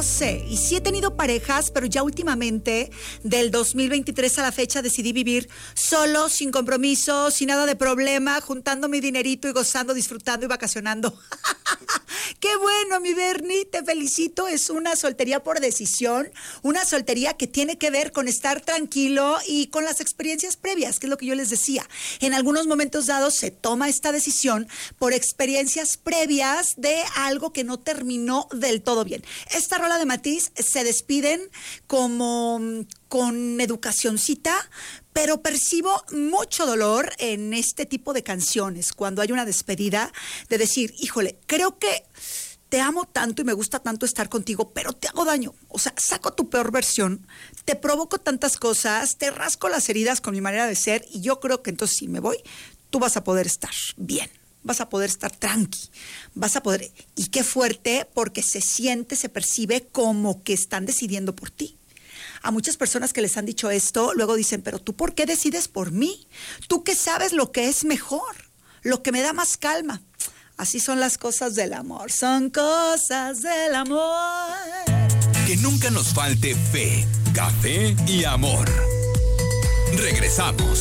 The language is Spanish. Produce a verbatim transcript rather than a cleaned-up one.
sé. Y sí he tenido parejas, pero ya últimamente, del dos mil veintitrés a la fecha, decidí vivir solo, sin compromiso, sin nada de problema, juntando mi dinerito y gozando, disfrutando y vacacionando. ¡Qué bueno, mi Bernie! Te felicito. Es una soltería por decisión, una soltería que tiene que ver con estar tranquilo y con las experiencias previas, que es lo que yo les decía. En algunos momentos dados se toma esta decisión por experiencias previas de algo que no terminó del todo bien. Esta rola de Matiz se despiden como con educacioncita, pero percibo mucho dolor en este tipo de canciones, cuando hay una despedida, de decir, híjole, creo que te amo tanto y me gusta tanto estar contigo, pero te hago daño. O sea, saco tu peor versión, te provoco tantas cosas, te rasco las heridas con mi manera de ser, y yo creo que entonces si me voy, tú vas a poder estar bien. Vas a poder estar tranqui, vas a poder... Y qué fuerte, porque se siente, se percibe como que están decidiendo por ti. A muchas personas que les han dicho esto, luego dicen, pero ¿tú por qué decides por mí? Tú que sabes lo que es mejor, lo que me da más calma. Así son las cosas del amor, son cosas del amor. Que nunca nos falte fe, café y amor. Regresamos.